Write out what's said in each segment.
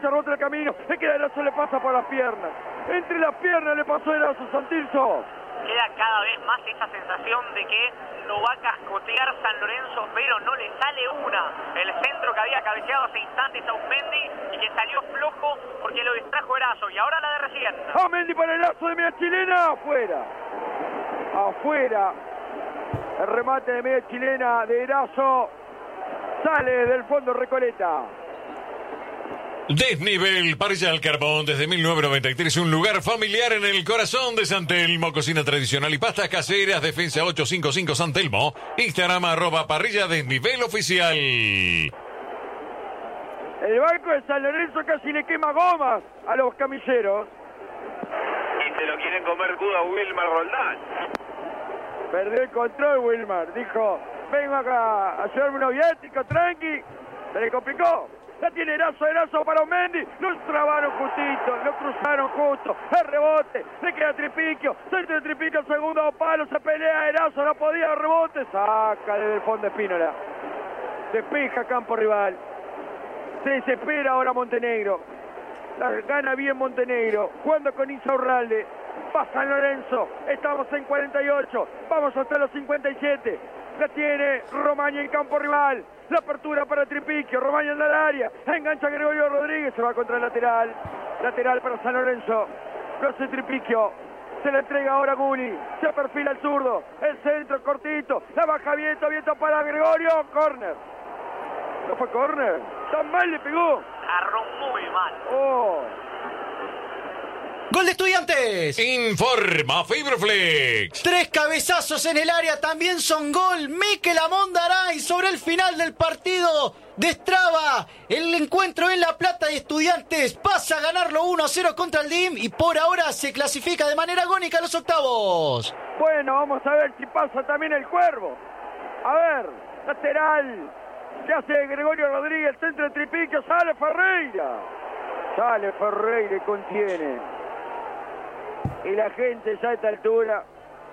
derecha, rota el camino, le queda Erazo, le pasa por las piernas. Entre las piernas le pasó Erazo, Santilso. Queda cada vez más esa sensación de que lo va a cascotear San Lorenzo, pero no le sale una. El centro que había cabeceado hace instantes a Aumendi y que salió flojo porque lo distrajo Erazo. Y ahora la de recién. Aumendi para Erazo de media chilena, afuera. Afuera. El remate de media chilena de Erazo sale del fondo Recoleta. Desnivel Parrilla al Carbón desde 1993, un lugar familiar en el corazón de San Telmo, cocina tradicional y pastas caseras, Defensa 855 San Telmo, Instagram @parrilla desnivel oficial. El barco de San Lorenzo casi le quema gomas a los camilleros. Y se lo quieren comer crudo a Wilmar Roldán. Perdió el control Wilmar, dijo, vengo acá a llevarme unos viáticos, tranqui, se le complicó. La tiene Erazo para Aumendi, lo trabaron justito, lo cruzaron justo, el rebote, le queda Tripiquio, centro de Tripiquio, segundo palo, se pelea Erazo, no podía, rebote, saca desde el fondo Espínola, despeja campo rival, se desespera ahora Montenegro, la gana bien Montenegro, jugando con Insaurralde, va San Lorenzo, estamos en 48, vamos hasta los 57, la tiene Romaña en campo rival. La apertura para Tripiquio, Romaña en el área, engancha Gregorio Rodríguez, se va contra el lateral, lateral para San Lorenzo, lo hace Tripiquio, se la entrega ahora a Gulli, se perfila el zurdo, el centro cortito, la baja Vieto para Gregorio, córner, ¿no fue córner? Tan mal le pegó, Agarró muy mal. oh. ¡Gol de Estudiantes! Informa Fibroflex. 3 cabezazos en el área también son gol. Mikel Amondaray sobre el final del partido destraba el encuentro en La Plata y Estudiantes pasa a ganarlo 1-0 contra el DIM y por ahora se clasifica de manera agónica a los octavos. Bueno, vamos a ver si pasa también el Cuervo. A ver, lateral. Se hace Gregorio Rodríguez, centro de Tripiquio, sale Ferreira. Sale Ferreira y contiene. Y la gente ya a esta altura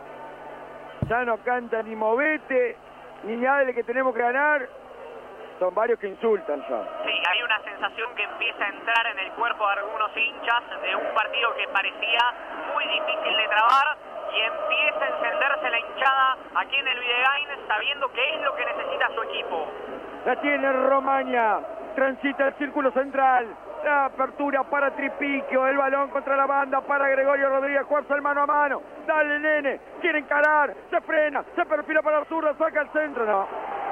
ya no canta ni movete, ni nada de que tenemos que ganar. Son varios que insultan ya. Sí, hay una sensación que empieza a entrar en el cuerpo de algunos hinchas de un partido que parecía muy difícil de trabar y empieza a encenderse la hinchada aquí en el Videgain sabiendo qué es lo que necesita su equipo. La tiene Romaña, transita el círculo central. La apertura para Tripiquio, el balón contra la banda para Gregorio Rodríguez, juega el mano a mano, dale nene, quiere encarar, se frena, se perfila para la zurda, saca el centro, no.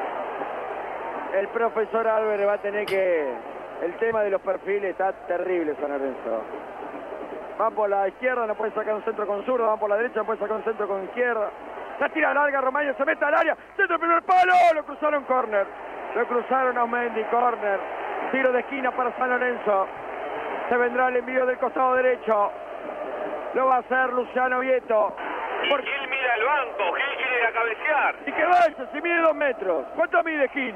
El profesor Álvarez va a tener que, el tema de los perfiles está terrible San Lorenzo. Van por la izquierda, no puede sacar un centro con zurda, van por la derecha, no puede sacar un centro con izquierda. La tira larga, Romaña se mete al área, centro del primer palo, lo cruzaron córner, lo cruzaron a Aumendi, córner. Tiro de esquina para San Lorenzo. Se vendrá el envío del costado derecho. Lo va a hacer Luciano Vieto. Y Gil mira al banco, Gil quiere ir a cabecear. Y que vaya, si mide 2 metros. ¿Cuánto mide Gil?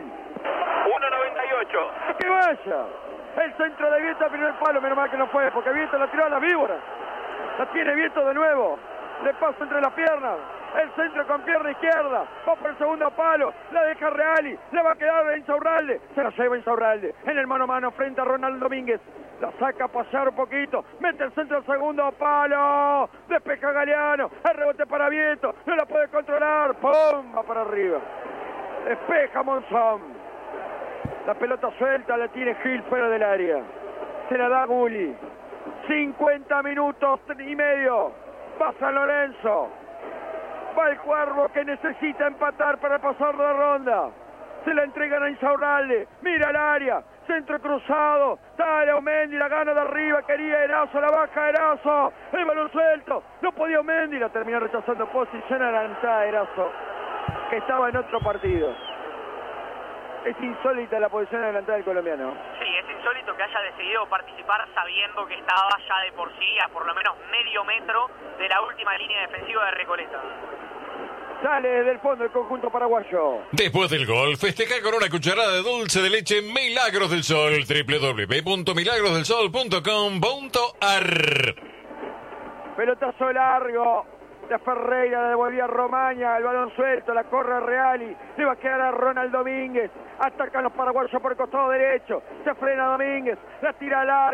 1.98. Que vaya. El centro de Vieto al primer palo, menos mal que no fue, porque Vieto la tiró a las víboras. La tiene Vieto de nuevo. Le pasa entre las piernas. El centro con pierna izquierda, va por el segundo palo, la deja Reali, le va a quedar a Insaurralde, se la lleva Insaurralde, en el mano a mano frente a Ronald Domínguez, la saca a pasar un poquito, mete el centro al segundo palo, despeja Galeano, el rebote para Vieto, no la puede controlar, ¡pum! Va para arriba, despeja Monzón, la pelota suelta, la tiene Gil fuera del área, se la da Gulli, 50 minutos y medio, va San Lorenzo. Va el Cuervo que necesita empatar para pasar la ronda. Se la entregan a Insaurralde. Mira el área. Centro cruzado. Sale Aumendi. La gana de arriba. Quería Erazo. La baja Erazo. El balón suelto. No podía Aumendi. La terminó rechazando. Posición adelantada Erazo. Que estaba en otro partido. Es insólita la posición adelantada del colombiano. Sí, es insólito que haya decidido participar sabiendo que estaba ya de por sí a por lo menos medio metro de la última línea defensiva de Recoleta. Sale desde el fondo el conjunto paraguayo. Después del gol, festeja con una cucharada de dulce de leche Milagros del Sol. www.milagrosdelsol.com.ar. Pelotazo largo. De Ferreira, devolvía a Romaña, el balón suelto, la corre Reali, le va a quedar a Ronald Domínguez, atacan los paraguayos por el costado derecho, se frena Domínguez, la tira larga.